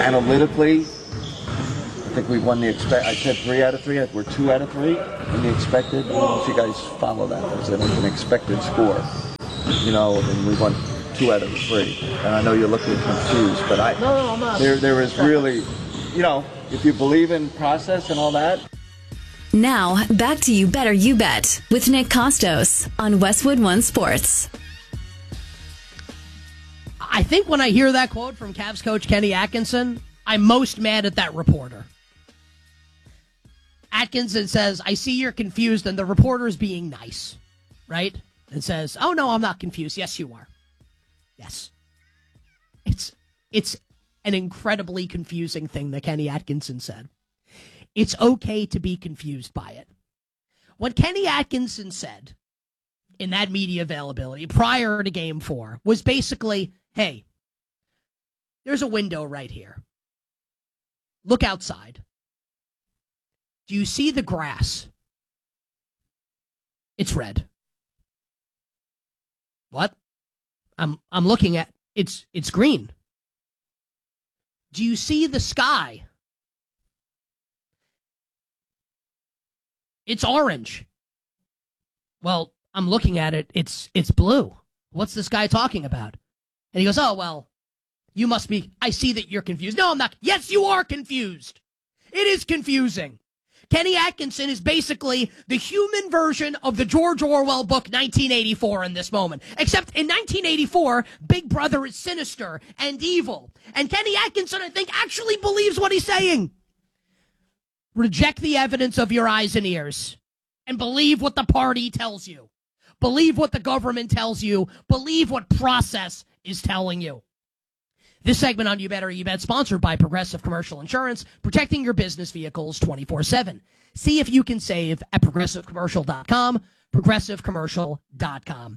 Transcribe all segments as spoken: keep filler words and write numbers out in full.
analytically, I think we won the expect. I said three out of three. We're two out of three in the expected. I don't know if you guys follow that. It's an, an expected score, you know, and we won two out of three. And I know you're looking confused, but I no, no, I'm not. There, there is really, you know, if you believe in process and all that. Now back to You Better You Bet with Nick Costos on Westwood One Sports. I think when I hear that quote from Cavs coach Kenny Atkinson, I'm most mad at that reporter. Atkinson says, I see you're confused, and the reporter's being nice, right? And says, oh, no, I'm not confused. Yes, you are. Yes. It's it's an incredibly confusing thing that Kenny Atkinson said. It's okay to be confused by it. What Kenny Atkinson said in that media availability prior to Game four was basically, hey, there's a window right here. Look outside. Do you see the grass? It's red. What? I'm I'm looking at it's it's green. Do you see the sky? It's orange. Well, I'm looking at it. It's it's blue. What's this guy talking about? And he goes, oh, well, you must be, I see that you're confused. No, I'm not. Yes, you are confused. It is confusing. Kenny Atkinson is basically the human version of the George Orwell book nineteen eighty-four in this moment. Except in nineteen eighty-four, Big Brother is sinister and evil. And Kenny Atkinson, I think, actually believes what he's saying. Reject the evidence of your eyes and ears and believe what the party tells you. Believe what the government tells you. Believe what process is telling you. This segment on You Better You Bet sponsored by Progressive Commercial Insurance, protecting your business vehicles twenty-four seven. See if you can save at progressive commercial dot com, progressive commercial dot com.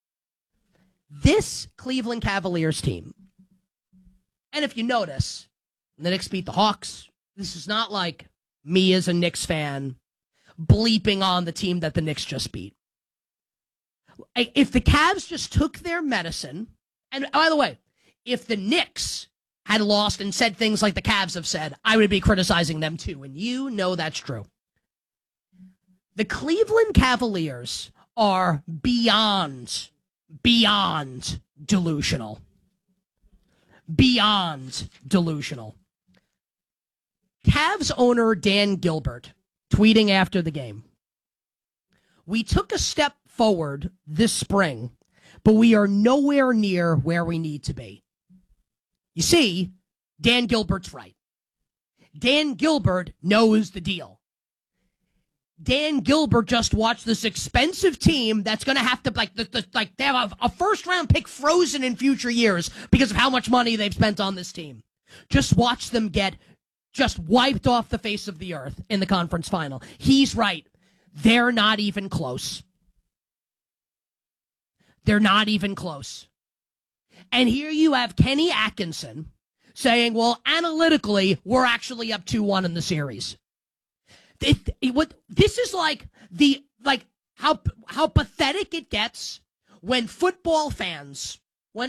This Cleveland Cavaliers team, and if you notice, the Knicks beat the Hawks. This is not like me as a Knicks fan bleeping on the team that the Knicks just beat. If the Cavs just took their medicine, and by the way, if the Knicks had lost and said things like the Cavs have said, I would be criticizing them too, and you know that's true. The Cleveland Cavaliers are beyond, beyond delusional. Beyond delusional. Cavs owner Dan Gilbert tweeting after the game, we took a step forward this spring, but we are nowhere near where we need to be. You see, Dan Gilbert's right. Dan Gilbert knows the deal. Dan Gilbert just watched this expensive team that's going to have to, like, the, the, like they have a, a first-round pick frozen in future years because of how much money they've spent on this team. Just watch them get just wiped off the face of the earth in the conference final. He's right. They're not even close. They're not even close. And here you have Kenny Atkinson saying, well, analytically, we're actually up two one in the series. It, it, what, this is like the like how how pathetic it gets when football fans, when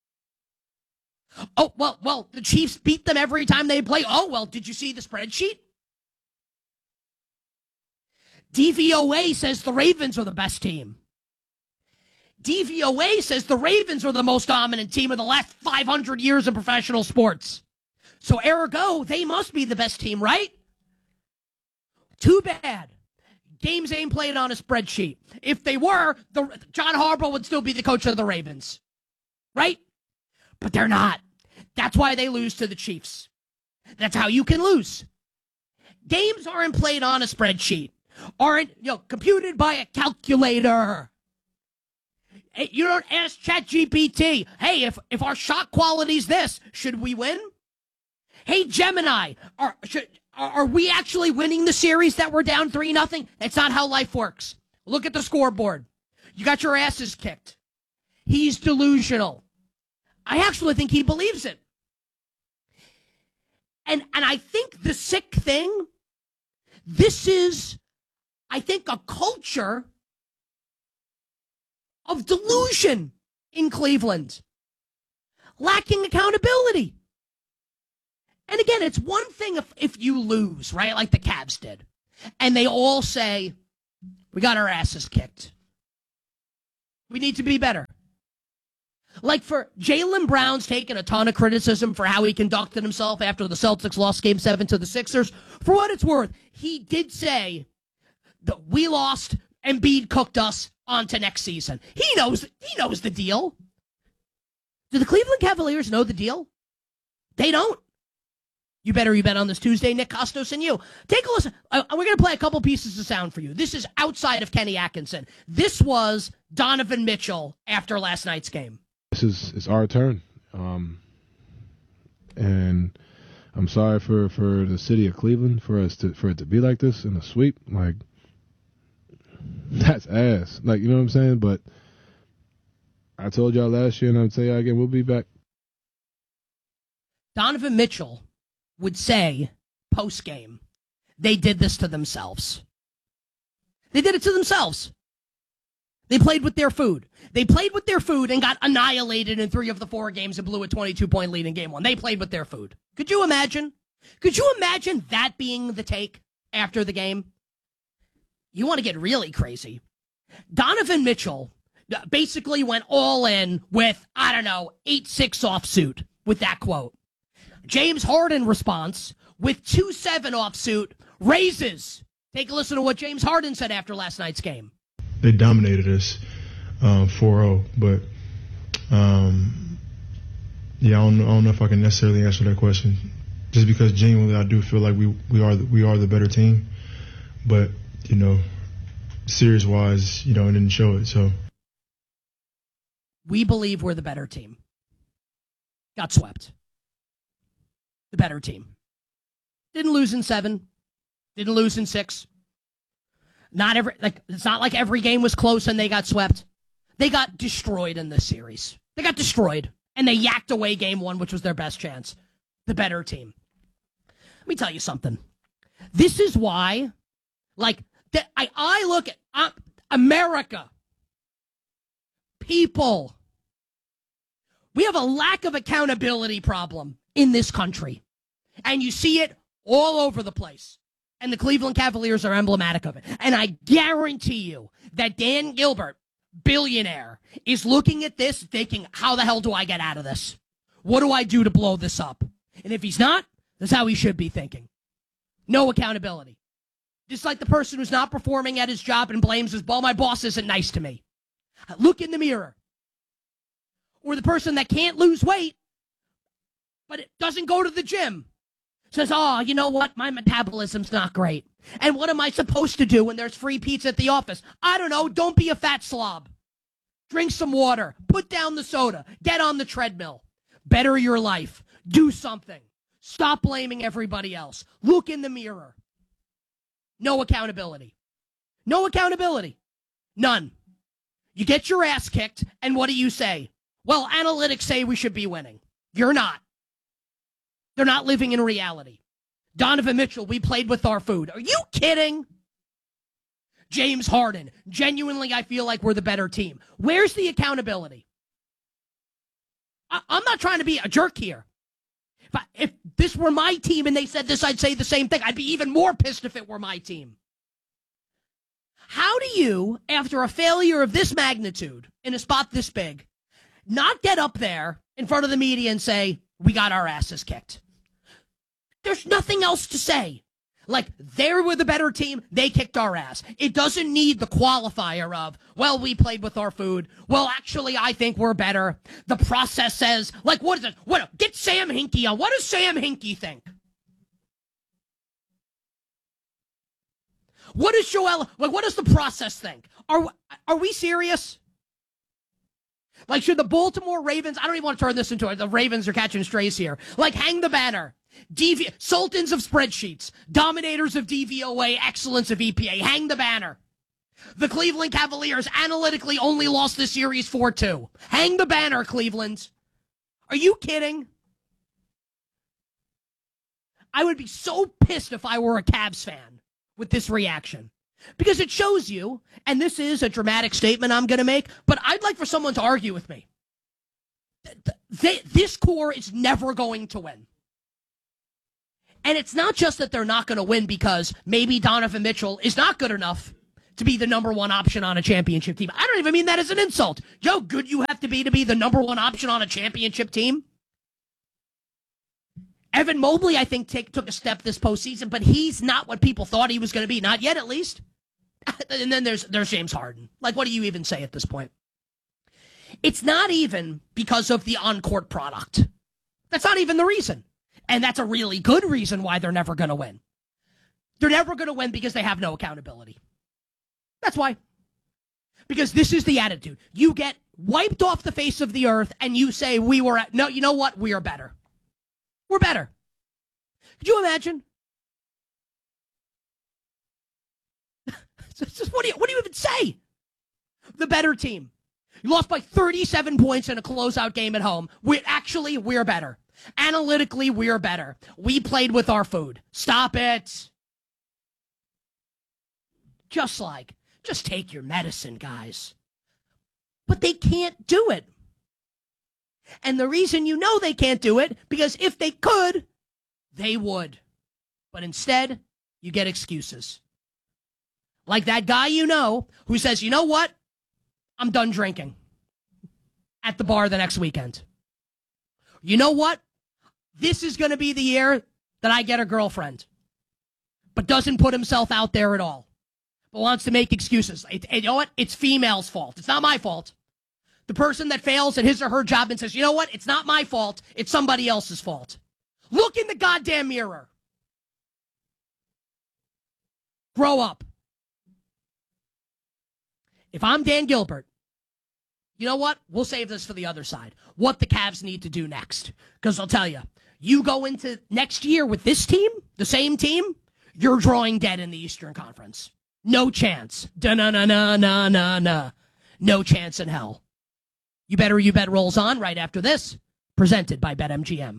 oh, well, well, the Chiefs beat them every time they play. Oh, well, did you see the spreadsheet? D V O A says the Ravens are the best team. D V O A says the Ravens are the most dominant team of the last five hundred years of professional sports. So ergo, they must be the best team, right? Too bad. Games ain't played on a spreadsheet. If they were, the, John Harbaugh would still be the coach of the Ravens. Right? But they're not. That's why they lose to the Chiefs. That's how you can lose. Games aren't played on a spreadsheet. Aren't, you know, computed by a calculator. You don't ask ChatGPT, hey, if, if our shot quality's this, should we win? Hey, Gemini, are, should, are we actually winning the series that we're down three nothing? That's not how life works. Look at the scoreboard. You got your asses kicked. He's delusional. I actually think he believes it. And, and I think the sick thing, this is, I think, a culture of delusion in Cleveland, lacking accountability. And again, it's one thing if, if you lose, right, like the Cavs did, and they all say, we got our asses kicked. We need to be better. Like for Jaylen Brown's taken a ton of criticism for how he conducted himself after the Celtics lost Game seven to the Sixers. For what it's worth, he did say that we lost, Embiid cooked us, on to next season. He knows, he knows the deal. Do the Cleveland Cavaliers know the deal? They don't. You better you bet on this Tuesday, Nick Costos and you. Take a listen. Uh, we're going to play a couple pieces of sound for you. This is outside of Kenny Atkinson. This was Donovan Mitchell after last night's game. This is it's our turn. Um, and I'm sorry for, for the city of Cleveland for us to for it to be like this in a sweep. Like, that's ass. Like, you know what I'm saying? But I told y'all last year, and I'll tell y'all again, we'll be back. Donovan Mitchell would say post-game, they did this to themselves. They did it to themselves. They played with their food. They played with their food and got annihilated in three of the four games and blew a twenty-two point lead in game one. They played with their food. Could you imagine? Could you imagine that being the take after the game? You want to get really crazy. Donovan Mitchell basically went all in with, I don't know, eight six offsuit with that quote. James Harden response with two seven offsuit raises. Take a listen to what James Harden said after last night's game. They dominated us um, four oh, but um, yeah, I don't, know, I don't know if I can necessarily answer that question. Just because genuinely I do feel like we, we are the, we are the better team, but you know, series wise, you know, it didn't show it. So we believe we're the better team. Got swept. The better team. Didn't lose in seven. Didn't lose in six. Not every like it's not like every game was close and they got swept. They got destroyed in this series. They got destroyed and they yacked away game one, which was their best chance. The better team. Let me tell you something. This is why, like, that I I look at uh, America. People. We have a lack of accountability problem in this country. And you see it all over the place. And the Cleveland Cavaliers are emblematic of it. And I guarantee you that Dan Gilbert, billionaire, is looking at this thinking, how the hell do I get out of this? What do I do to blow this up? And if he's not, that's how he should be thinking. No accountability. Just like the person who's not performing at his job and blames his, well, my boss isn't nice to me. Look in the mirror. Or the person that can't lose weight, but it doesn't go to the gym. Says, oh, you know what? My metabolism's not great. And what am I supposed to do when there's free pizza at the office? I don't know. Don't be a fat slob. Drink some water. Put down the soda. Get on the treadmill. Better your life. Do something. Stop blaming everybody else. Look in the mirror. No accountability. No accountability. None. You get your ass kicked, and what do you say? Well, analytics say we should be winning. You're not. They're not living in reality. Donovan Mitchell, we played with our food. Are you kidding? James Harden, genuinely, I feel like we're the better team. Where's the accountability? I- I'm not trying to be a jerk here. If, I, if this were my team and they said this, I'd say the same thing. I'd be even more pissed if it were my team. How do you, after a failure of this magnitude in a spot this big, not get up there in front of the media and say, we got our asses kicked? There's nothing else to say. Like, they were the better team, they kicked our ass. It doesn't need the qualifier of, well, we played with our food. Well, actually, I think we're better. The process says, like, what is it? What? Get Sam Hinkie on. What does Sam Hinkie think? What does Joel, like, what does the process think? Are, are we serious? Like, should the Baltimore Ravens, I don't even want to turn this into it. The Ravens are catching strays here. Like, hang the banner. D V, Sultans of spreadsheets, dominators of D V O A, excellence of E P A. Hang the banner. The Cleveland Cavaliers analytically only lost this series four two. Hang the banner, Cleveland. Are you kidding? I would be so pissed if I were a Cavs fan with this reaction. Because it shows you, and this is a dramatic statement I'm going to make, but I'd like for someone to argue with me. They, this core is never going to win. And it's not just that they're not going to win because maybe Donovan Mitchell is not good enough to be the number one option on a championship team. I don't even mean that as an insult. Yo, good you have to be to be the number one option on a championship team. Evan Mobley, I think, take, took a step this postseason, but he's not what people thought he was going to be. Not yet, at least. And then there's there's James Harden. Like, what do you even say at this point? It's not even because of the on-court product. That's not even the reason. And that's a really good reason why they're never going to win. They're never going to win because they have no accountability. That's why. Because this is the attitude. You get wiped off the face of the earth and you say, we were, at, no, you know what? We are better. We're better. Could you imagine? It's just, what, do you, what do you even say? The better team. You lost by thirty-seven points in a closeout game at home. We actually, we're better. Analytically, we're better. We played with our food. Stop it. Just like, just take your medicine, guys. But they can't do it. And the reason you know they can't do it, because if they could, they would. But instead, you get excuses. Like that guy you know who says, you know what? I'm done drinking at the bar the next weekend. You know what? This is going to be the year that I get a girlfriend. But doesn't put himself out there at all. But wants to make excuses. It, it, you know what? It's female's fault. It's not my fault. The person that fails at his or her job and says, you know what? It's not my fault. It's somebody else's fault. Look in the goddamn mirror. Grow up. If I'm Dan Gilbert, you know what? We'll save this for the other side. What the Cavs need to do next. Because I'll tell you, you go into next year with this team, the same team, you're drawing dead in the Eastern Conference. No chance. Da-na-na-na-na-na-na. No chance in hell. You Better You Bet rolls on right after this. Presented by BetMGM.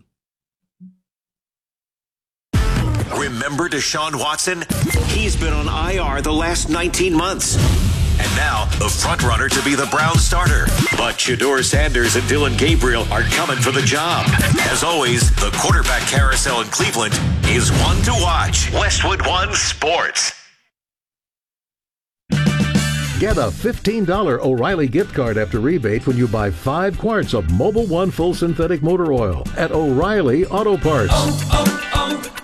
Remember Deshaun Watson? He's been on I R the last nineteen months. And now, the frontrunner to be the Browns starter. But Shedeur Sanders and Dylan Gabriel are coming for the job. As always, the quarterback carousel in Cleveland is one to watch. Westwood One Sports. Get a fifteen dollars O'Reilly gift card after rebate when you buy five quarts of Mobil One Full Synthetic Motor Oil at O'Reilly Auto Parts. Oh,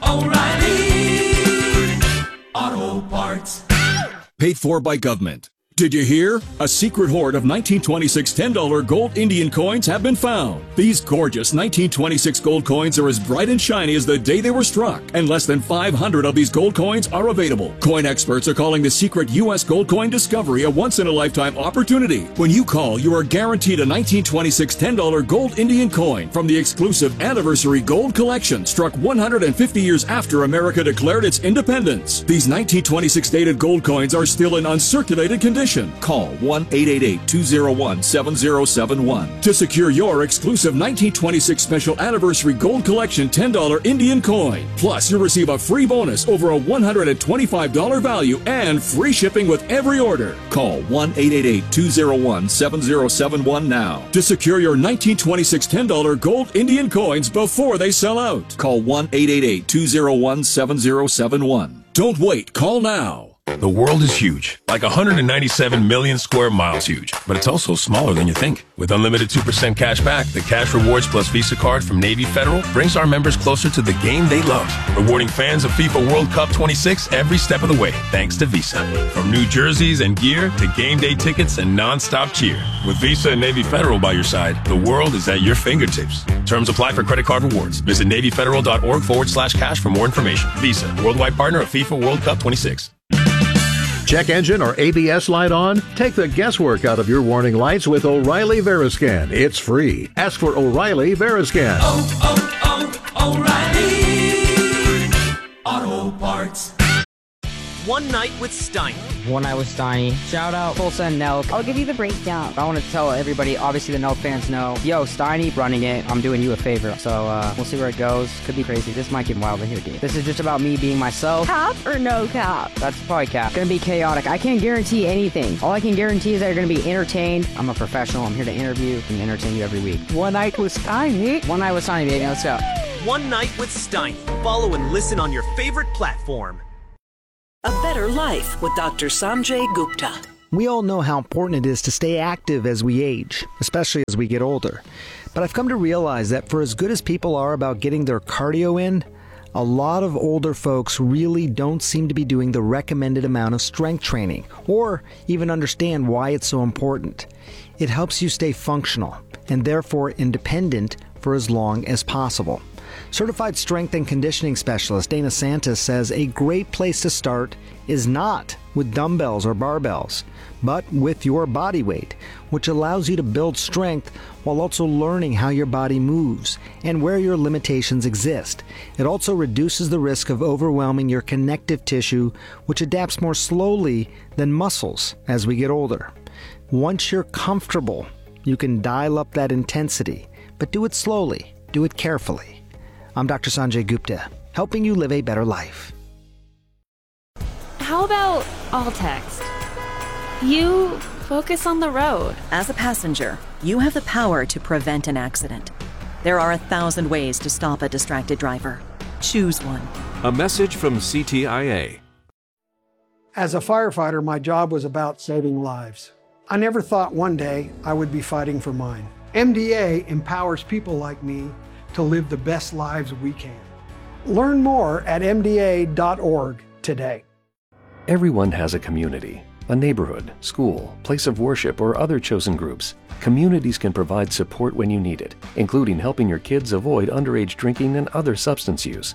oh, oh, O'Reilly Auto Parts. Paid for by government. Did you hear? A secret hoard of nineteen twenty-six ten dollar gold Indian coins have been found. These gorgeous nineteen twenty-six gold coins are as bright and shiny as the day they were struck, and less than five hundred of these gold coins are available. Coin experts are calling the secret U S gold coin discovery a once-in-a-lifetime opportunity. When you call, you are guaranteed a nineteen twenty-six ten dollar gold Indian coin from the exclusive Anniversary Gold Collection, struck one hundred fifty years after America declared its independence. These nineteen twenty-six dated gold coins are still in uncirculated condition. Call one eight eight eight, two oh one, seven oh seven one to secure your exclusive nineteen twenty-six Special Anniversary Gold Collection ten dollar Indian coin. Plus, you'll receive a free bonus over a one hundred twenty-five dollars value and free shipping with every order. Call one eight eight eight, two oh one, seven oh seven one now to secure your nineteen twenty-six ten dollar gold Indian coins before they sell out. Call one eight eight eight, two oh one, seven oh seven one. Don't wait. Call now. The world is huge, like one hundred ninety-seven million square miles huge, but it's also smaller than you think. With unlimited two percent cash back, the Cash Rewards Plus Visa card from Navy Federal brings our members closer to the game they love, rewarding fans of FIFA World Cup twenty-six every step of the way, thanks to Visa. From new jerseys and gear to game day tickets and non-stop cheer. With Visa and Navy Federal by your side, the world is at your fingertips. Terms apply for credit card rewards. Visit NavyFederal.org forward slash cash for more information. Visa, worldwide partner of FIFA World Cup twenty-six. Check engine or A B S light on? Take the guesswork out of your warning lights with O'Reilly Veriscan. It's free. Ask for O'Reilly Veriscan. Oh, oh, oh, O'Reilly Auto Parts. One Night with Steiny. One Night with Steiny. Shout out Tulsa and Nelk. I'll give you the breakdown. I want to tell everybody, obviously the Nelk fans know, yo, Steiny running it. I'm doing you a favor. So uh, we'll see where it goes. Could be crazy. This might get wild in here, dude. This is just about me being myself. Cap or no cap? That's probably cap. Gonna be chaotic. I can't guarantee anything. All I can guarantee is that you're gonna be entertained. I'm a professional. I'm here to interview and entertain you every week. One Night with Steiny. One Night with Steiny, baby. Let's go. One Night with Steiny. Follow and listen on your favorite platform. A Better Life with Doctor Sanjay Gupta. We all know how important it is to stay active as we age, especially as we get older. But I've come to realize that for as good as people are about getting their cardio in, a lot of older folks really don't seem to be doing the recommended amount of strength training, or even understand why it's so important. It helps you stay functional, and therefore independent for as long as possible. Certified strength and conditioning specialist Dana Santos says a great place to start is not with dumbbells or barbells, but with your body weight, which allows you to build strength while also learning how your body moves and where your limitations exist. It also reduces the risk of overwhelming your connective tissue, which adapts more slowly than muscles as we get older. Once you're comfortable, you can dial up that intensity, but do it slowly, do it carefully. I'm Doctor Sanjay Gupta, helping you live a better life. How about all text? You focus on the road. As a passenger, you have the power to prevent an accident. There are a thousand ways to stop a distracted driver. Choose one. A message from C T I A. As a firefighter, my job was about saving lives. I never thought one day I would be fighting for mine. M D A empowers people like me to live the best lives we can. Learn more at M D A dot org today. Everyone has a community, a neighborhood, school, place of worship, or other chosen groups. Communities can provide support when you need it, including helping your kids avoid underage drinking and other substance use.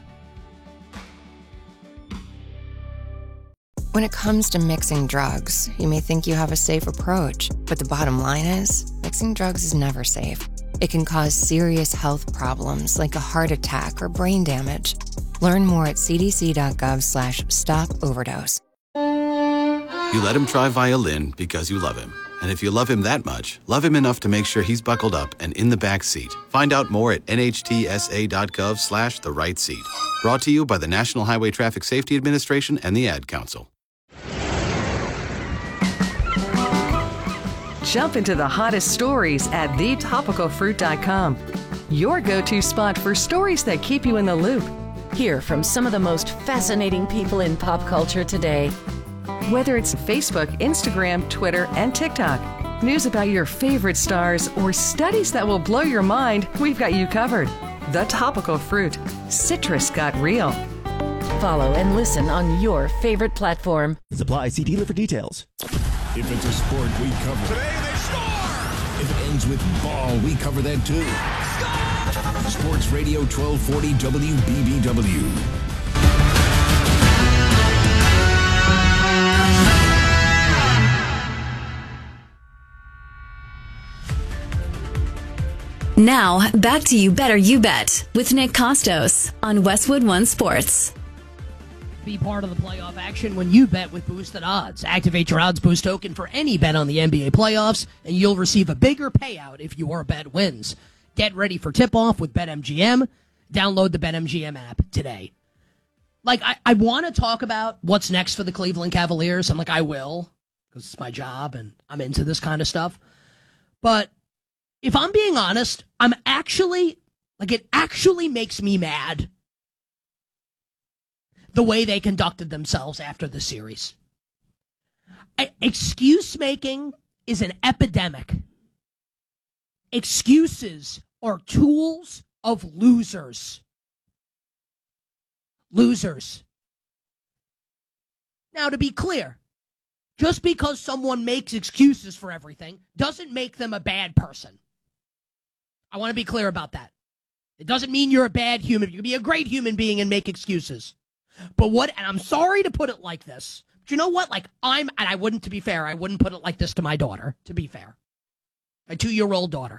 When it comes to mixing drugs, you may think you have a safe approach, but the bottom line is, mixing drugs is never safe. It can cause serious health problems like a heart attack or brain damage. Learn more at c d c dot gov slash stop overdose. You let him try violin because you love him. And if you love him that much, love him enough to make sure he's buckled up and in the back seat. Find out more at n h t s a dot gov slash the right seat. Brought to you by the National Highway Traffic Safety Administration and the Ad Council. Jump into the hottest stories at the topical fruit dot com. Your go-to spot for stories that keep you in the loop. Hear from some of the most fascinating people in pop culture today. Whether it's Facebook, Instagram, Twitter, and TikTok, news about your favorite stars, or studies that will blow your mind, we've got you covered. The Topical Fruit. Citrus got real. Follow and listen on your favorite platform. Supply see dealer for details. If it's a sport, we cover. Today they score! If it ends with ball, we cover that too. Score! Sports Radio twelve forty W B B W. Now, back to You Better You Bet with Nick Costos on Westwood One Sports. Be part of the playoff action when you bet with boosted odds. Activate your odds boost token for any bet on the N B A playoffs, and you'll receive a bigger payout if your bet wins. Get ready for tip-off with BetMGM. Download the BetMGM app today. Like, I, I want to talk about what's next for the Cleveland Cavaliers. I'm like, I will, because it's my job, and I'm into this kind of stuff. But if I'm being honest, I'm actually, like, it actually makes me mad the way they conducted themselves after the series. I, excuse making is an epidemic. Excuses are tools of losers. Losers. Now, to be clear, just because someone makes excuses for everything doesn't make them a bad person. I want to be clear about that. It doesn't mean you're a bad human. You can be a great human being and make excuses. But what, and I'm sorry to put it like this, but you know what? Like, I'm, and I wouldn't, to be fair, I wouldn't put it like this to my daughter, to be fair. My two-year-old daughter.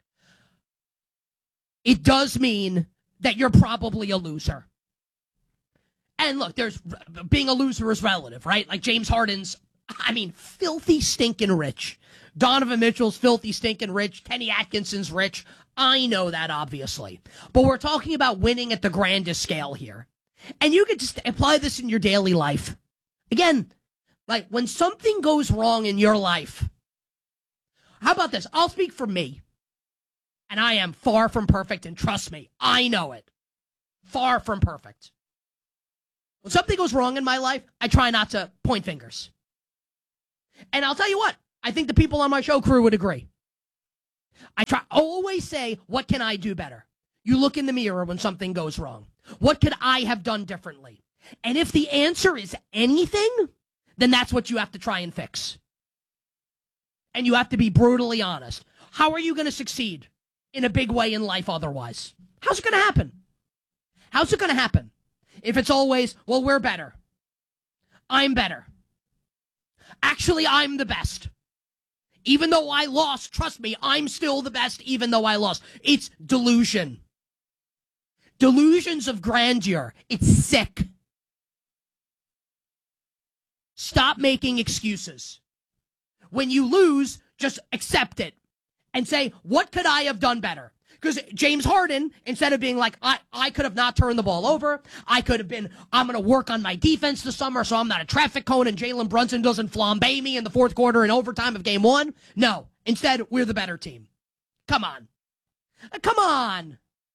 It does mean that you're probably a loser. And look, there's, being a loser is relative, right? Like James Harden's, I mean, filthy stinking rich. Donovan Mitchell's filthy stinking rich. Kenny Atkinson's rich. I know that, obviously. But we're talking about winning at the grandest scale here. And you could just apply this in your daily life. Again, like when something goes wrong in your life, how about this? I'll speak for me. And I am far from perfect, and trust me, I know it. Far from perfect. When something goes wrong in my life, I try not to point fingers. And I'll tell you what, I think the people on my show crew would agree. I try always say, what can I do better? You look in the mirror when something goes wrong. What could I have done differently? And if the answer is anything, then that's what you have to try and fix. And you have to be brutally honest. How are you going to succeed in a big way in life otherwise? How's it going to happen? How's it going to happen? If it's always, well, we're better. I'm better. Actually, I'm the best. Even though I lost, trust me, I'm still the best even though I lost. It's delusion. Delusions of grandeur. It's sick. Stop making excuses. When you lose, just accept it and say, what could I have done better? Because James Harden, instead of being like, I, I could have not turned the ball over, I could have been, I'm going to work on my defense this summer so I'm not a traffic cone and Jalen Brunson doesn't flambe me in the fourth quarter and overtime of game one. No, instead, we're the better team. Come on. Come on.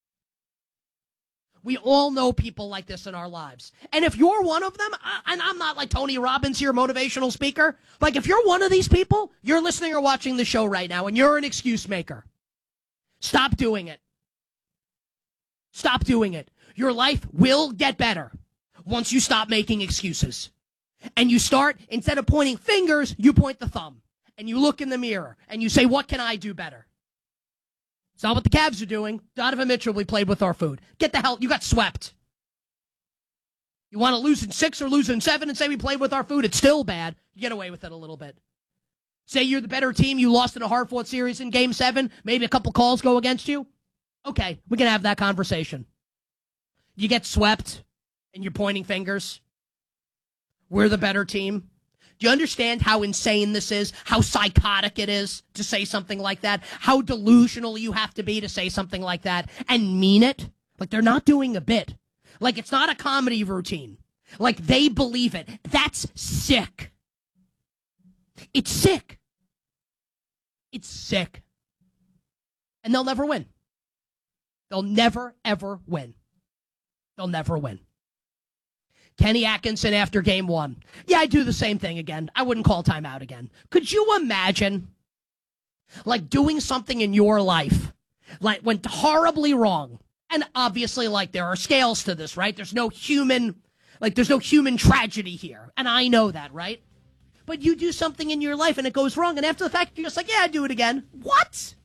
We all know people like this in our lives. And if you're one of them, and I'm not like Tony Robbins here, motivational speaker, like if you're one of these people, you're listening or watching the show right now and you're an excuse maker. Stop doing it. Stop doing it. Your life will get better once you stop making excuses. And you start, instead of pointing fingers, you point the thumb. And you look in the mirror and you say, what can I do better? It's not what the Cavs are doing. Donovan Mitchell, we played with our food. Get the hell, you got swept. You want to lose in six or lose in seven and say we played with our food? It's still bad. You get away with it a little bit. Say you're the better team, you lost in a hard-fought series in game seven, maybe a couple calls go against you. Okay, we can have that conversation. You get swept and you're pointing fingers. We're the better team. Do you understand how insane this is? How psychotic it is to say something like that? How delusional you have to be to say something like that and mean it? Like they're not doing a bit. Like it's not a comedy routine. Like they believe it. That's sick. It's sick. It's sick. And they'll never win. They'll never, ever win. They'll never win. Kenny Atkinson after game one. Yeah, I do the same thing again. I wouldn't call timeout again. Could you imagine, like, doing something in your life, like, went horribly wrong? And obviously, like, there are scales to this, right? There's no human, like, there's no human tragedy here. And I know that, right? But you do something in your life and it goes wrong, and after the fact, you're just like, yeah, I'd do it again. What?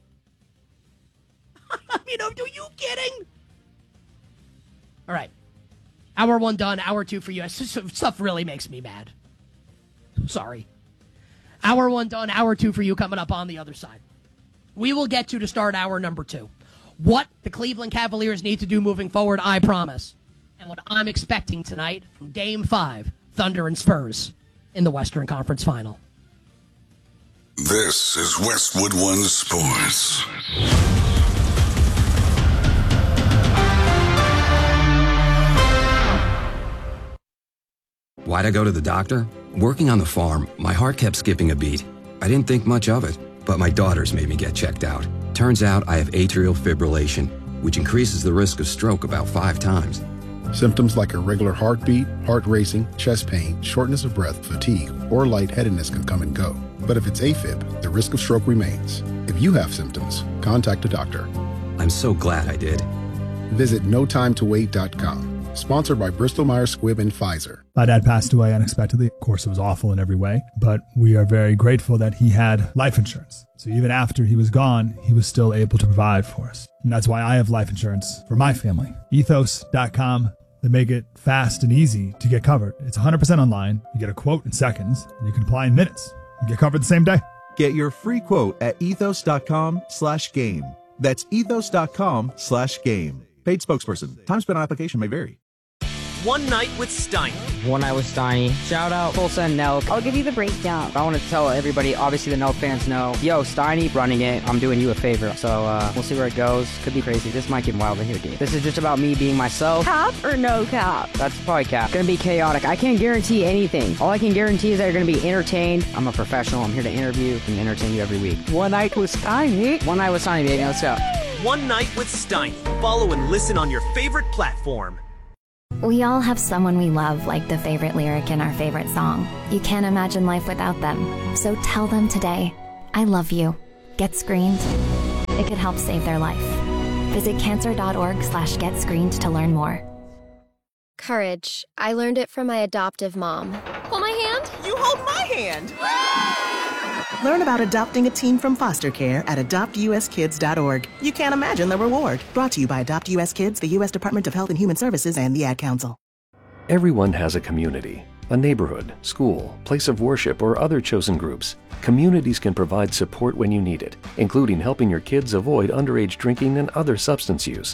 I mean, are you kidding? All right. Hour one done, hour two for you. Stuff really makes me mad. Sorry. Hour one done, hour two for you coming up on the other side. We will get to to start hour number two. What the Cleveland Cavaliers need to do moving forward, I promise. And what I'm expecting tonight from Game five, Thunder and Spurs in the Western Conference Final. This is Westwood One Sports. Why'd I go to the doctor? Working on the farm, my heart kept skipping a beat. I didn't think much of it, but my daughters made me get checked out. Turns out I have atrial fibrillation, which increases the risk of stroke about five times. Symptoms like irregular heartbeat, heart racing, chest pain, shortness of breath, fatigue, or lightheadedness can come and go. But if it's AFib, the risk of stroke remains. If you have symptoms, contact a doctor. I'm so glad I did. Visit no time to wait dot com. Sponsored by Bristol Myers Squibb and Pfizer. My dad passed away unexpectedly. Of course, it was awful in every way, but we are very grateful that he had life insurance. So even after he was gone, he was still able to provide for us. And that's why I have life insurance for my family. ethos dot com. They make it fast and easy to get covered. It's one hundred percent online. You get a quote in seconds, and you can apply in minutes. You get covered the same day. Get your free quote at ethos dot com slash game. That's ethos dot com slash game. Paid spokesperson. Time spent on application may vary. One Night with Steiny. One Night with Steiny. Shout out Tulsa and Nelk. I'll give you the breakdown. I want to tell everybody, obviously the Nelk fans know, yo, Steiny running it. I'm doing you a favor. So uh, we'll see where it goes. Could be crazy. This might get wild in here, dude. This is just about me being myself. Cap or no cap? That's probably cap. Gonna be chaotic. I can't guarantee anything. All I can guarantee is that you're gonna be entertained. I'm a professional. I'm here to interview and entertain you every week. One Night with Steiny. One Night with Steiny, baby. Let's go. One Night with Steiny. Follow and listen on your favorite platform. We all have someone we love, like the favorite lyric in our favorite song. You can't imagine life without them. So tell them today, I love you. Get screened. It could help save their life. Visit cancer.org slash get screened to learn more. Courage. I learned it from my adoptive mom. Hold my hand. You hold my hand. Learn about adopting a teen from foster care at adopt u s kids dot org. You can't imagine the reward. Brought to you by Adopt U S Kids, the U S Department of Health and Human Services, and the Ad Council. Everyone has a community, a neighborhood, school, place of worship, or other chosen groups. Communities can provide support when you need it, including helping your kids avoid underage drinking and other substance use.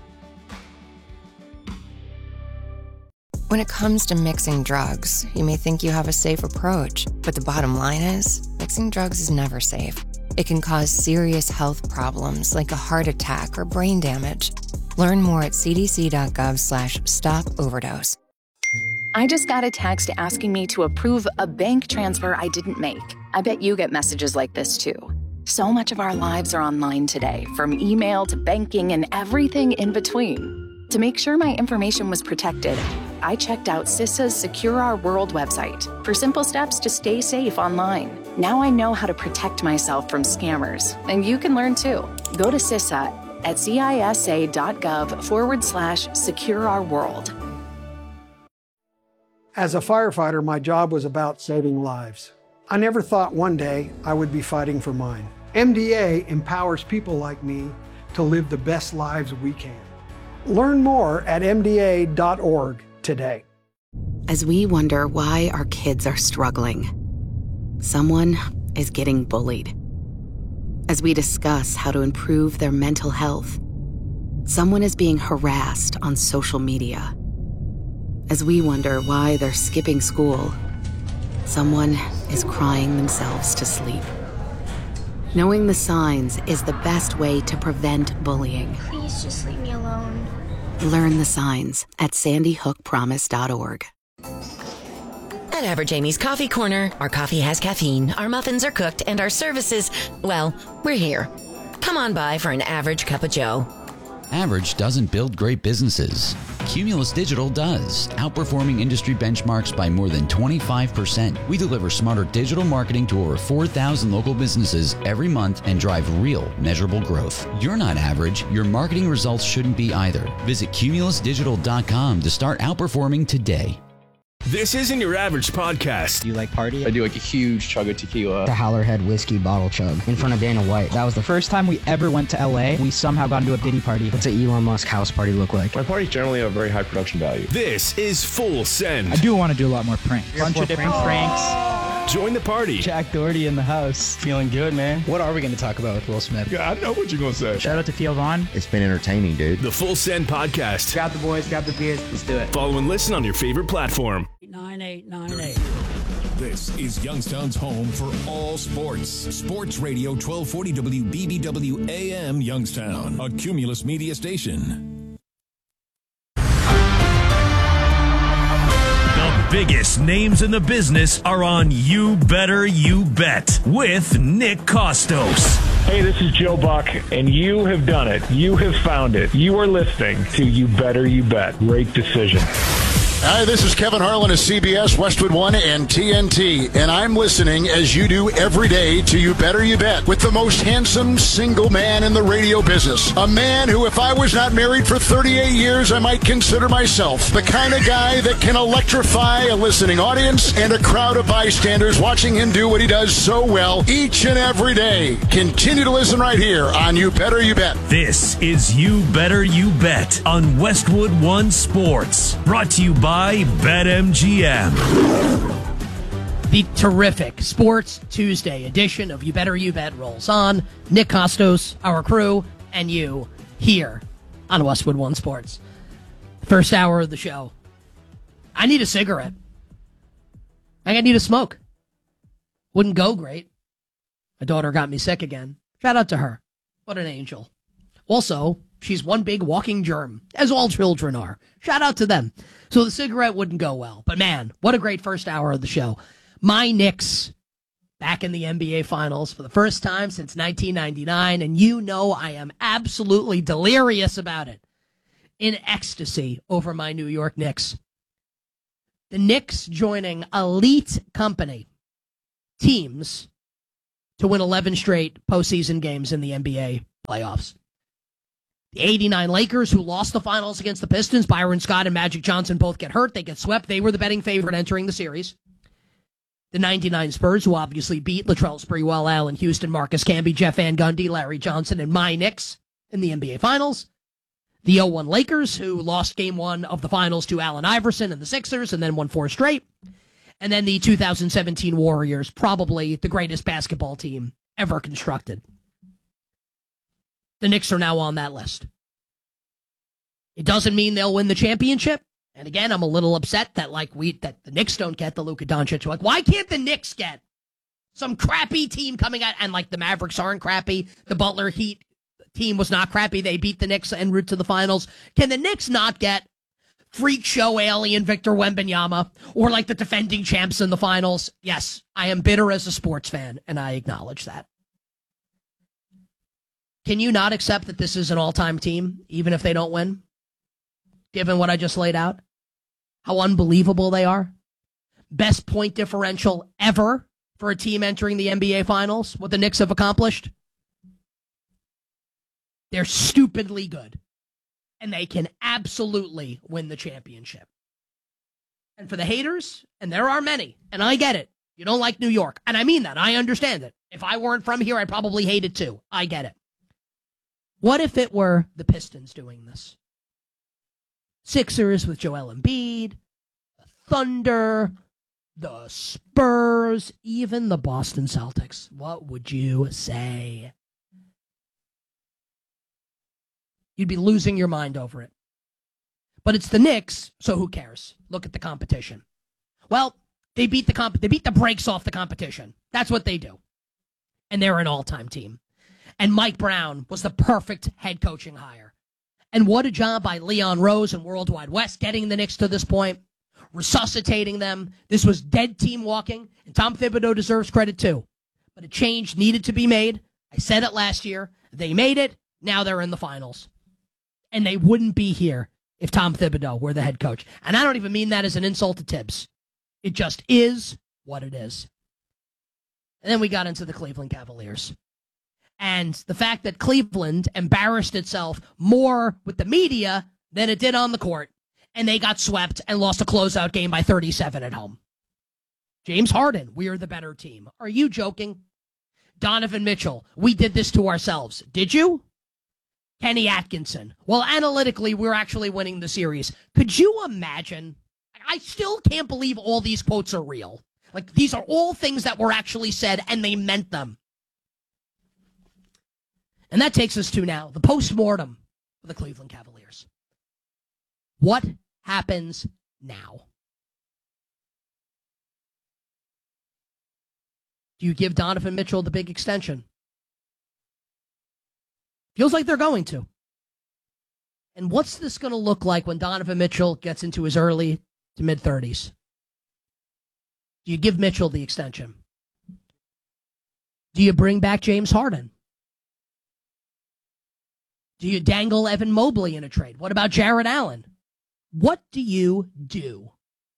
When it comes to mixing drugs, you may think you have a safe approach, but the bottom line is, mixing drugs is never safe. It can cause serious health problems like a heart attack or brain damage. Learn more at c d c dot gov slash stop overdose. I just got a text asking me to approve a bank transfer I didn't make. I bet you get messages like this too. So much of our lives are online today, from email to banking and everything in between. To make sure my information was protected, I checked out CISA's Secure Our World website for simple steps to stay safe online. Now I know how to protect myself from scammers, and you can learn too. Go to CISA at cisa.gov forward slash secure our world. As a firefighter, my job was about saving lives. I never thought one day I would be fighting for mine. M D A empowers people like me to live the best lives we can. Learn more at m d a dot org today. As we wonder why our kids are struggling, someone is getting bullied. As we discuss how to improve their mental health, someone is being harassed on social media. As we wonder why they're skipping school, someone is crying themselves to sleep. Knowing the signs is the best way to prevent bullying. Please just leave me alone. Learn the signs at sandy hook promise dot org. At Average Amy's Coffee Corner, our coffee has caffeine, our muffins are cooked, and our services, well, we're here. Come on by for an average cup of joe. Average doesn't build great businesses. Cumulus Digital does, outperforming industry benchmarks by more than twenty-five percent. We deliver smarter digital marketing to over four thousand local businesses every month and drive real, measurable growth. You're not average. Your marketing results shouldn't be either. Visit cumulus digital dot com to start outperforming today. This isn't your average podcast. You like party? I do like a huge chug of tequila. The Howlerhead whiskey bottle chug in front of Dana White. That was the first time we ever went to L A. We somehow got into a Diddy party. What's an Elon Musk house party look like? My parties generally have a very high production value. This is Full Send. I do want to do a lot more pranks. Bunch of different pranks. Join the party. Jack Doherty in the house. Feeling good, man. What are we going to talk about with Will Smith? Yeah, I know what you're going to say. Shout out to Theo Vaughn. It's been entertaining, dude. The Full Send Podcast. Grab the boys, grab the beers. Let's do it. Follow and listen on your favorite platform. nine eight nine eight. This is Youngstown's home for all sports. Sports Radio twelve forty W B B W A M Youngstown, a Cumulus media station. The biggest names in the business are on You Better You Bet with Nick Costos. Hey, this is Joe Buck, and you have done it. You have found it. You are listening to You Better You Bet. Great decision. Hi, this is Kevin Harlan of C B S, Westwood One, and T N T, and I'm listening as you do every day to You Better You Bet with the most handsome single man in the radio business. A man who, if I was not married for thirty-eight years, I might consider myself the kind of guy that can electrify a listening audience and a crowd of bystanders watching him do what he does so well each and every day. Continue to listen right here on You Better You Bet. This is You Better You Bet on Westwood One Sports, brought to you by By BetMGM. The terrific Sports Tuesday edition of You Better You Bet rolls on. Nick Costos, our crew, and you here on Westwood One Sports. First hour of the show. I need a cigarette. I need a smoke. Wouldn't go great. My daughter got me sick again. Shout out to her. What an angel. Also, she's one big walking germ, as all children are. Shout out to them. So the cigarette wouldn't go well. But man, what a great first hour of the show. My Knicks back in the N B A Finals for the first time since nineteen ninety-nine, and you know I am absolutely delirious about it, in ecstasy over my New York Knicks. The Knicks joining elite company teams to win eleven straight postseason games in the N B A playoffs. The eighty-nine Lakers, who lost the finals against the Pistons, Byron Scott and Magic Johnson both get hurt. They get swept. They were the betting favorite entering the series. The ninety-nine Spurs, who obviously beat Latrell Sprewell, Allen Houston, Marcus Camby, Jeff Van Gundy, Larry Johnson, and my Knicks in the N B A Finals. The oh one Lakers, who lost game one of the finals to Allen Iverson and the Sixers and then won four straight. And then the two thousand seventeen Warriors, probably the greatest basketball team ever constructed. The Knicks are now on that list. It doesn't mean they'll win the championship. And again, I'm a little upset that like we that the Knicks don't get the Luka Doncic. Like, why can't the Knicks get some crappy team coming out? And like the Mavericks aren't crappy. The Butler Heat team was not crappy. They beat the Knicks en route to the finals. Can the Knicks not get freak show alien Victor Wembanyama or like the defending champs in the finals? Yes, I am bitter as a sports fan, and I acknowledge that. Can you not accept that this is an all-time team, even if they don't win? Given what I just laid out? How unbelievable they are? Best point differential ever for a team entering the N B A Finals, what the Knicks have accomplished? They're stupidly good. And they can absolutely win the championship. And for the haters, and there are many, and I get it, you don't like New York. And I mean that. I understand it. If I weren't from here, I'd probably hate it too. I get it. What if it were the Pistons doing this? Sixers with Joel Embiid, the Thunder, the Spurs, even the Boston Celtics. What would you say? You'd be losing your mind over it. But it's the Knicks, so who cares? Look at the competition. Well, they beat the comp- they beat the brakes off the competition. That's what they do. And they're an all-time team. And Mike Brown was the perfect head coaching hire. And what a job by Leon Rose and Worldwide West getting the Knicks to this point, resuscitating them. This was dead team walking, and Tom Thibodeau deserves credit too. But a change needed to be made. I said it last year. They made it. Now they're in the finals. And they wouldn't be here if Tom Thibodeau were the head coach. And I don't even mean that as an insult to Tibbs. It just is what it is. And then we got into the Cleveland Cavaliers. And the fact that Cleveland embarrassed itself more with the media than it did on the court. And they got swept and lost a closeout game by thirty-seven at home. James Harden, we are the better team. Are you joking? Donovan Mitchell, we did this to ourselves. Did you? Kenny Atkinson, well, analytically, we're actually winning the series. Could you imagine? I still can't believe all these quotes are real. Like, these are all things that were actually said, and they meant them. And that takes us to now the post-mortem of the Cleveland Cavaliers. What happens now? Do you give Donovan Mitchell the big extension? Feels like they're going to. And what's this going to look like when Donovan Mitchell gets into his early to mid-thirties? Do you give Mitchell the extension? Do you bring back James Harden? Do you dangle Evan Mobley in a trade? What about Jarrett Allen? What do you do?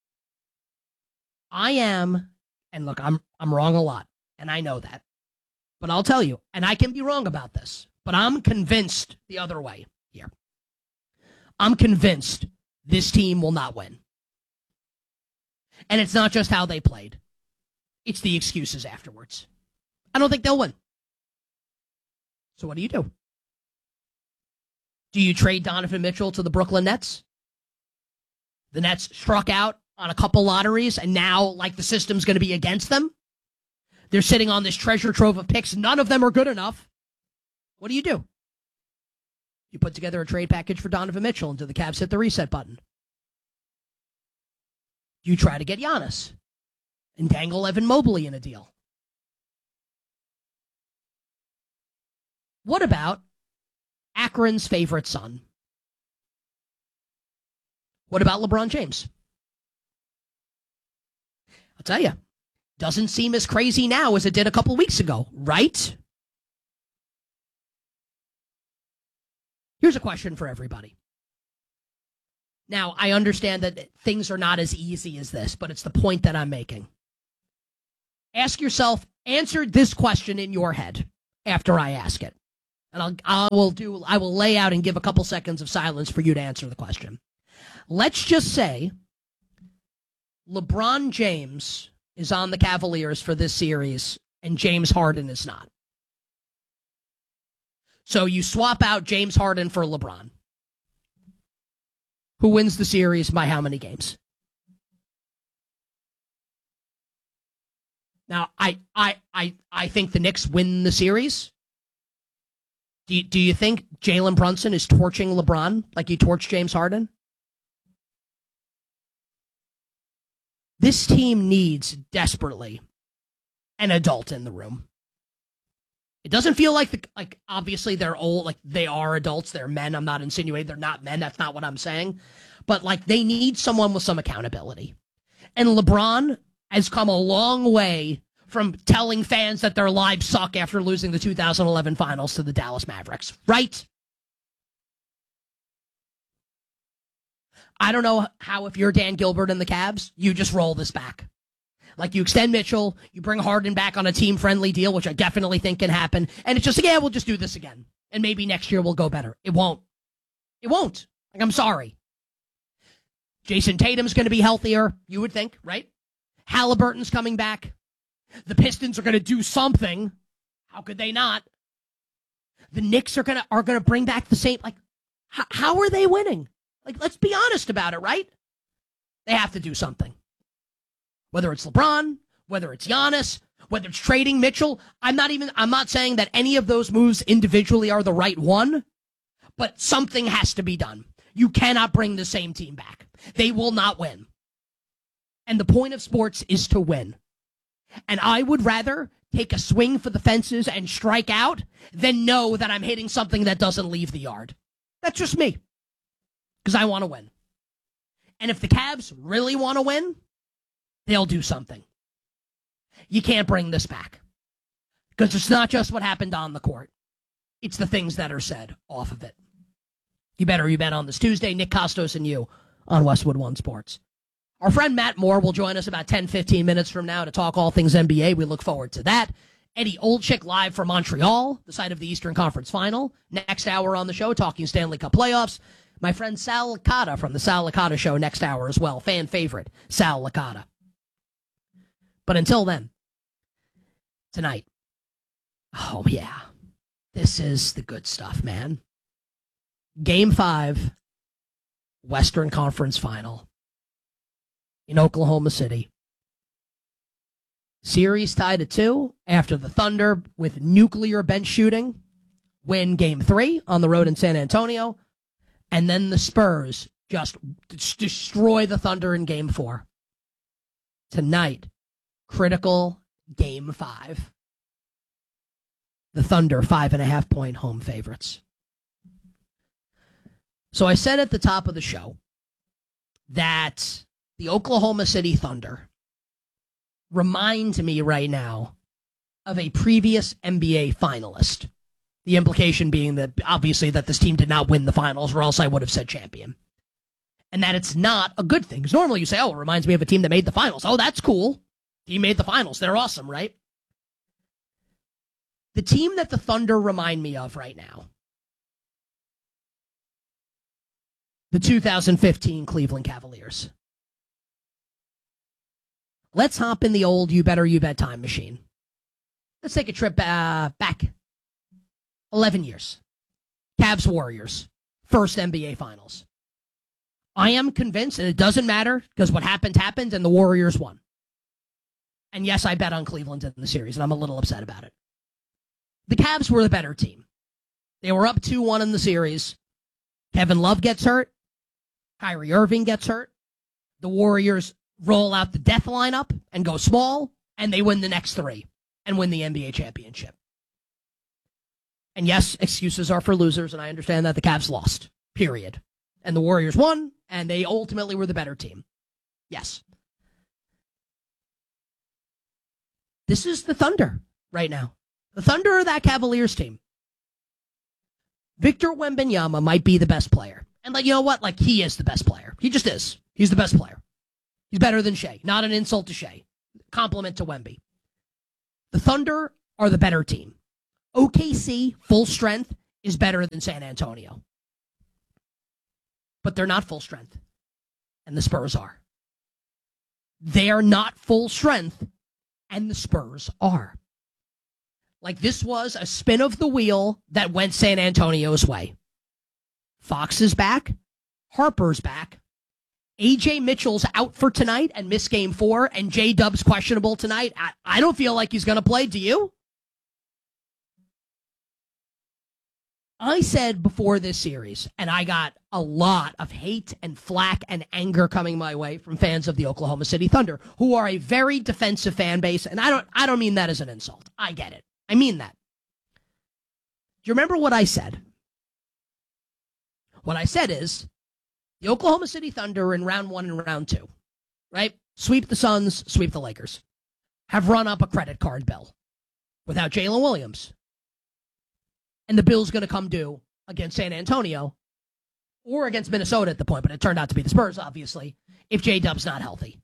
I am, and look, I'm I'm wrong a lot, and I know that. But I'll tell you, and I can be wrong about this, but I'm convinced the other way here. I'm convinced this team will not win. And it's not just how they played. It's the excuses afterwards. I don't think they'll win. So what do you do? Do you trade Donovan Mitchell to the Brooklyn Nets? The Nets struck out on a couple lotteries, and now, like, the system's going to be against them. They're sitting on this treasure trove of picks. None of them are good enough. What do you do? You put together a trade package for Donovan Mitchell until the Cavs hit the reset button. You try to get Giannis and dangle Evan Mobley in a deal. What about Akron's favorite son? What about LeBron James? I'll tell you, doesn't seem as crazy now as it did a couple weeks ago, right? Here's a question for everybody. Now, I understand that things are not as easy as this, but it's the point that I'm making. Ask yourself, answer this question in your head after I ask it. And I'll, I will do, I will lay out and give a couple seconds of silence for you to answer the question. Let's just say LeBron James is on the Cavaliers for this series and James Harden is not. So you swap out James Harden for LeBron. Who wins the series by how many games? Now, I I I I think the Knicks win the series. Do you, do you think Jalen Brunson is torching LeBron like he torched James Harden? This team needs desperately an adult in the room. It doesn't feel like, the, like obviously they're old, like they are adults, they're men. I'm not insinuating they're not men. That's not what I'm saying. But like they need someone with some accountability. And LeBron has come a long way from telling fans that their lives suck after losing the two thousand eleven finals to the Dallas Mavericks, right? I don't know how, if you're Dan Gilbert and the Cavs, you just roll this back. Like, you extend Mitchell, you bring Harden back on a team-friendly deal, which I definitely think can happen, and it's just like, yeah, we'll just do this again, and maybe next year we'll go better. It won't. It won't. Like, I'm sorry. Jason Tatum's going to be healthier, you would think, right? Halliburton's coming back. The Pistons are going to do something. How could they not? The Knicks are going to are going to bring back the same, like, h- how are they winning? Like, let's be honest about it, right? They have to do something. Whether it's LeBron, whether it's Giannis, whether it's trading Mitchell, I'm not even, I'm not saying that any of those moves individually are the right one, but something has to be done. You cannot bring the same team back. They will not win. And the point of sports is to win. And I would rather take a swing for the fences and strike out than know that I'm hitting something that doesn't leave the yard. That's just me. Because I want to win. And if the Cavs really want to win, they'll do something. You can't bring this back. Because it's not just what happened on the court. It's the things that are said off of it. You better you bet on this Tuesday. Nick Costos and you on Westwood One Sports. Our friend Matt Moore will join us about ten, fifteen minutes from now to talk all things N B A. We look forward to that. Eddie Olczyk live from Montreal, the site of the Eastern Conference Final. Next hour on the show, talking Stanley Cup playoffs. My friend Sal Licata from the Sal Licata Show next hour as well. Fan favorite, Sal Licata. But until then, tonight, oh yeah, this is the good stuff, man. Game five, Western Conference Final in Oklahoma City. Series tied at two after the Thunder, with nuclear bench shooting, win game three on the road in San Antonio. And then the Spurs just destroy the Thunder in game four. Tonight, critical game five. The Thunder, five and a half point home favorites. So I said at the top of the show that the Oklahoma City Thunder remind me right now of a previous N B A finalist. The implication being that, obviously, that this team did not win the finals, or else I would have said champion. And that it's not a good thing. Because normally you say, oh, it reminds me of a team that made the finals. Oh, that's cool. Team made the finals. They're awesome, right? The team that the Thunder remind me of right now, the two thousand fifteen Cleveland Cavaliers. Let's hop in the old You Better You Bet time machine. Let's take a trip uh, back eleven years. Cavs Warriors, first N B A Finals. I am convinced, and it doesn't matter, because what happened happened, and the Warriors won. And yes, I bet on Cleveland in the series, and I'm a little upset about it. The Cavs were the better team. They were up two one in the series. Kevin Love gets hurt. Kyrie Irving gets hurt. The Warriors roll out the death lineup and go small, and they win the next three and win the N B A championship. And yes, excuses are for losers, and I understand that the Cavs lost, period. And the Warriors won, and they ultimately were the better team. Yes. This is the Thunder right now. The Thunder are that Cavaliers team. Victor Wembanyama might be the best player. And like, you know what? Like, he is the best player. He just is. He's the best player. He's better than Shea. Not an insult to Shea. Compliment to Wemby. The Thunder are the better team. O K C, full strength, is better than San Antonio. But they're not full strength. And the Spurs are. They are not full strength. And the Spurs are. Like, this was a spin of the wheel that went San Antonio's way. Fox is back. Harper's back. A J Mitchell's out for tonight and missed game four, and J-Dub's questionable tonight. I, I don't feel like he's going to play. Do you? I said before this series, and I got a lot of hate and flack and anger coming my way from fans of the Oklahoma City Thunder, who are a very defensive fan base, and I don't I don't mean that as an insult. I get it. I mean that. Do you remember what I said? What I said is, the Oklahoma City Thunder in round one and round two, right? Sweep the Suns, sweep the Lakers. Have run up a credit card bill without Jalen Williams. And the bill's going to come due against San Antonio or against Minnesota at the point, but it turned out to be the Spurs, obviously, if J-Dub's not healthy.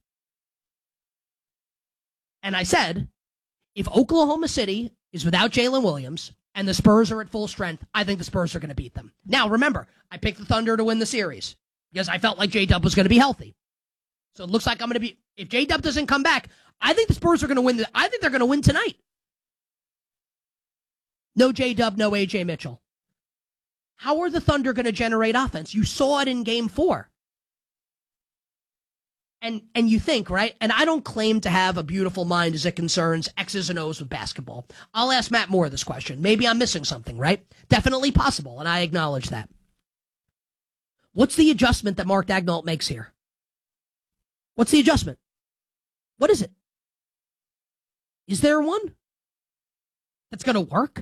And I said, if Oklahoma City is without Jalen Williams and the Spurs are at full strength, I think the Spurs are going to beat them. Now, remember, I picked the Thunder to win the series because I felt like J-Dub was going to be healthy. So it looks like I'm going to be, if J-Dub doesn't come back, I think the Spurs are going to win. The, I think they're going to win tonight. No J-Dub, no A J Mitchell. How are the Thunder going to generate offense? You saw it in game four. And and you think, right? And I don't claim to have a beautiful mind as it concerns X's and O's with basketball. I'll ask Matt Moore this question. Maybe I'm missing something, right? Definitely possible, and I acknowledge that. What's the adjustment that Mark Daigneault makes here? What's the adjustment? What is it? Is there one that's going to work?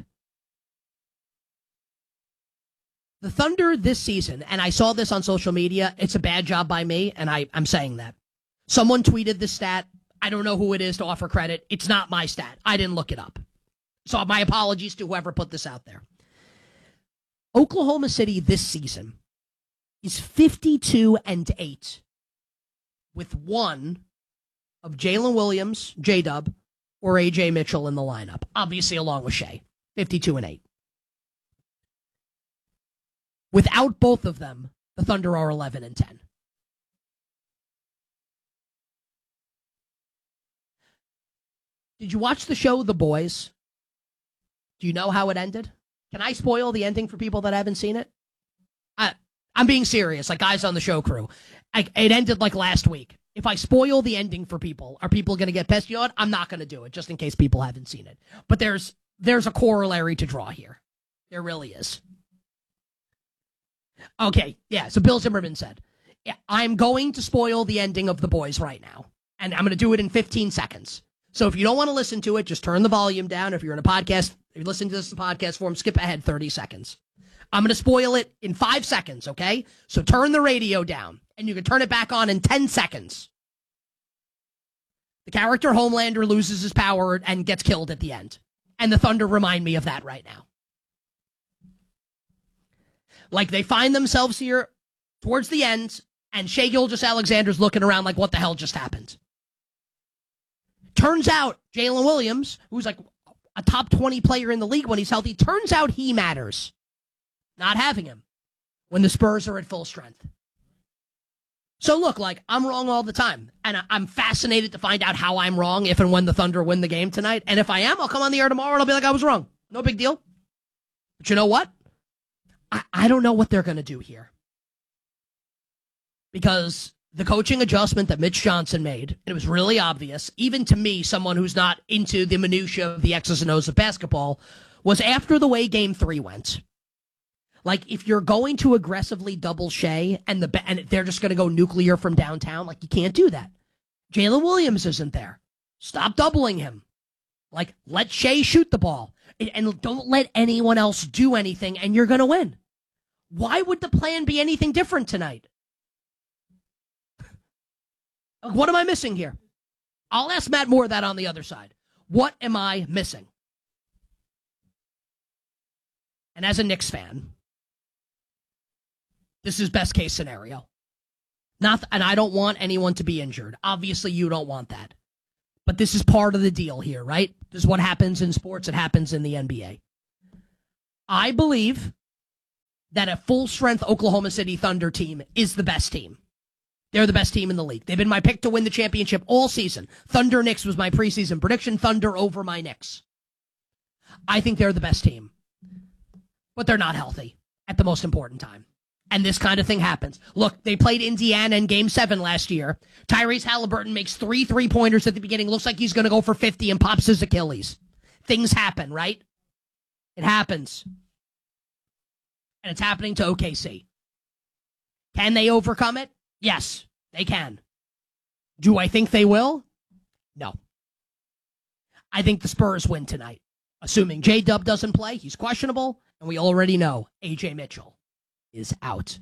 The Thunder this season, and I saw this on social media, it's a bad job by me, and I, I'm saying that. Someone tweeted the stat. I don't know who it is to offer credit. It's not my stat. I didn't look it up. So my apologies to whoever put this out there. Oklahoma City this season is fifty-two and eight with one of Jalen Williams, J-Dub, or A J Mitchell in the lineup. Obviously along with Shea. fifty-two and eight. Without both of them, the Thunder are eleven and ten. Did you watch the show The Boys? Do you know how it ended? Can I spoil the ending for people that haven't seen it? I, I'm being serious, like guys on the show crew. I, it ended like last week. If I spoil the ending for people, are people going to get pissed? You know what? I'm not going to do it, just in case people haven't seen it. But there's there's a corollary to draw here. There really is. Okay, yeah, so Bill Zimmerman said, yeah, I'm going to spoil the ending of The Boys right now, and I'm going to do it in fifteen seconds. So if you don't want to listen to it, just turn the volume down. If you're in a podcast, if you're listening to this in podcast form, skip ahead thirty seconds. I'm going to spoil it in five seconds, okay? So turn the radio down, and you can turn it back on in ten seconds. The character Homelander loses his power and gets killed at the end. And the Thunder remind me of that right now. Like, they find themselves here towards the end, and Shai Gilgeous-Alexander's looking around like, what the hell just happened? Turns out, Jalen Williams, who's like a top twenty player in the league when he's healthy, turns out he matters. Not having him when the Spurs are at full strength. So look, like, I'm wrong all the time, and I'm fascinated to find out how I'm wrong if and when the Thunder win the game tonight. And if I am, I'll come on the air tomorrow and I'll be like, I was wrong. No big deal. But you know what? I, I don't know what they're going to do here. Because the coaching adjustment that Mitch Johnson made, it was really obvious, even to me, someone who's not into the minutia of the X's and O's of basketball, was after the way game three went. Like, if you're going to aggressively double Shea and the and they're just going to go nuclear from downtown, like, you can't do that. Jalen Williams isn't there. Stop doubling him. Like, let Shea shoot the ball. And don't let anyone else do anything, and you're going to win. Why would the plan be anything different tonight? What am I missing here? I'll ask Matt Moore that on the other side. What am I missing? And as a Knicks fan, this is best case scenario. Not, and I don't want anyone to be injured. Obviously, you don't want that. But this is part of the deal here, right? This is what happens in sports. It happens in the N B A. I believe that a full-strength Oklahoma City Thunder team is the best team. They're the best team in the league. They've been my pick to win the championship all season. Thunder Knicks was my preseason prediction. Thunder over my Knicks. I think they're the best team. But they're not healthy at the most important time. And this kind of thing happens. Look, they played Indiana in Game seven last year. Tyrese Halliburton makes three three-pointers at the beginning. Looks like he's going to go for fifty and pops his Achilles. Things happen, right? It happens. And it's happening to O K C. Can they overcome it? Yes, they can. Do I think they will? No. I think the Spurs win tonight. Assuming J-Dub doesn't play, he's questionable, and we already know A J Mitchell is out.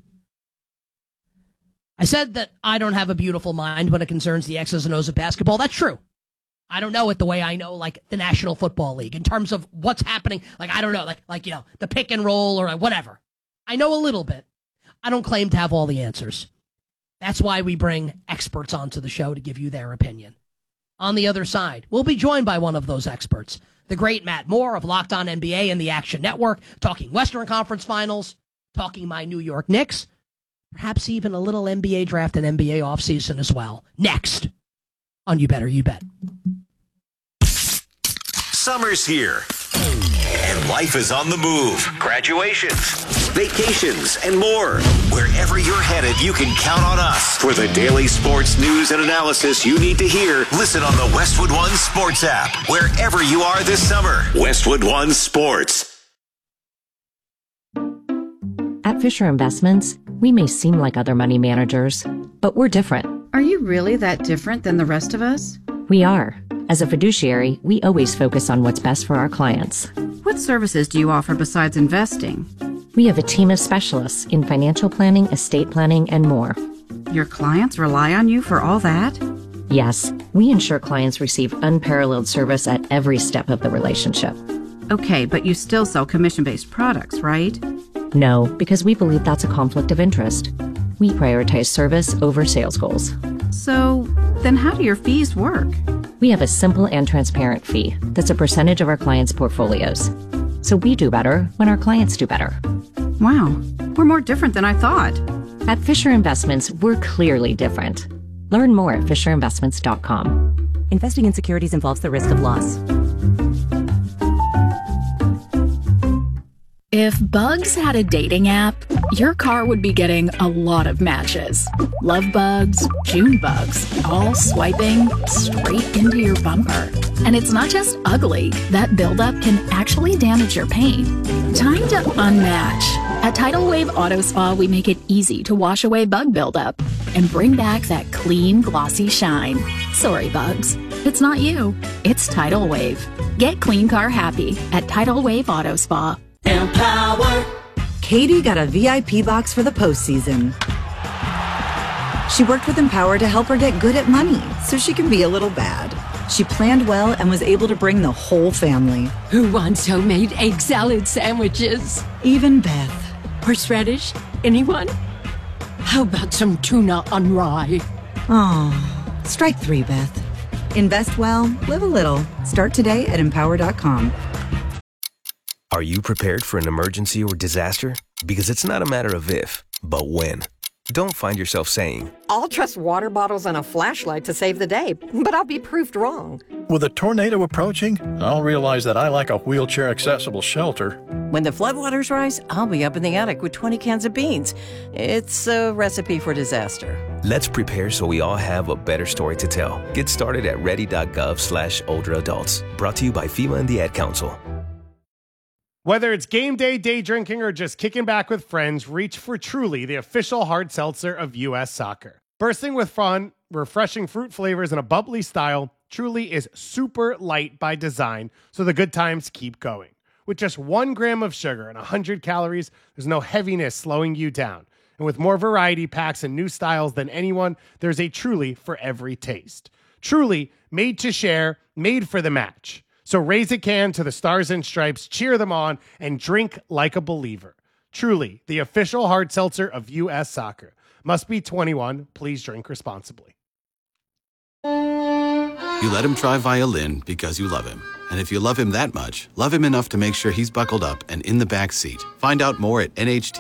I said that I don't have a beautiful mind when it concerns the X's and O's of basketball. That's true. I don't know it the way I know, like, the National Football League in terms of what's happening. Like, I don't know, like, like you know, the pick and roll or whatever. I know a little bit. I don't claim to have all the answers. That's why we bring experts onto the show to give you their opinion. On the other side, we'll be joined by one of those experts, the great Matt Moore of Locked On N B A and the Action Network, talking Western Conference Finals, talking my New York Knicks, perhaps even a little N B A draft and N B A offseason as well. Next on You Better You Bet. Summer's here, and life is on the move. Graduations, vacations, and more. Wherever you're headed, you can count on us. For the daily sports news and analysis you need to hear, listen on the Westwood One Sports app. Wherever you are this summer, Westwood One Sports. At Fisher Investments, we may seem like other money managers, but we're different. Are you really that different than the rest of us? We are. As a fiduciary, we always focus on what's best for our clients. What services do you offer besides investing? We have a team of specialists in financial planning, estate planning, and more. Your clients rely on you for all that? Yes, we ensure clients receive unparalleled service at every step of the relationship. Okay, but you still sell commission-based products, right? No, because we believe that's a conflict of interest. We prioritize service over sales goals. So, then how do your fees work? We have a simple and transparent fee that's a percentage of our clients' portfolios. So we do better when our clients do better. Wow, we're more different than I thought. At Fisher Investments, we're clearly different. Learn more at fisher investments dot com. Investing in securities involves the risk of loss. If Bugs had a dating app, your car would be getting a lot of matches. Love bugs, June bugs, all swiping straight into your bumper. And it's not just ugly. That buildup can actually damage your paint. Time to unmatch. At Tidal Wave Auto Spa, we make it easy to wash away bug buildup and bring back that clean, glossy shine. Sorry, bugs. It's not you. It's Tidal Wave. Get clean car happy at Tidal Wave Auto Spa. Empower. Katie got a V I P box for the postseason. She worked with Empower to help her get good at money so she can be a little bad. She planned well and was able to bring the whole family. Who wants homemade egg salad sandwiches? Even Beth. Horseradish? Anyone? How about some tuna on rye? Oh, strike three, Beth. Invest well, live a little. Start today at empower dot com. Are you prepared for an emergency or disaster? Because it's not a matter of if, but when. Don't find yourself saying, I'll trust water bottles and a flashlight to save the day, but I'll be proved wrong. With a tornado approaching, I'll realize that I lack a wheelchair-accessible shelter. When the floodwaters rise, I'll be up in the attic with twenty cans of beans. It's a recipe for disaster. Let's prepare so we all have a better story to tell. Get started at ready.gov slash older adults. Brought to you by FEMA and the Ad Council. Whether it's game day, day drinking, or just kicking back with friends, reach for Truly, the official hard seltzer of U S Soccer. Bursting with fun, refreshing fruit flavors, and a bubbly style, Truly is super light by design, so the good times keep going. With just one gram of sugar and one hundred calories, there's no heaviness slowing you down. And with more variety packs and new styles than anyone, there's a Truly for every taste. Truly, made to share, made for the match. So raise a can to the Stars and Stripes, cheer them on, and drink like a believer. Truly, the official hard seltzer of U S Soccer. Must be twenty-one. Please drink responsibly. You let him try violin because you love him. And if you love him that much, love him enough to make sure he's buckled up and in the back seat. Find out more at N H T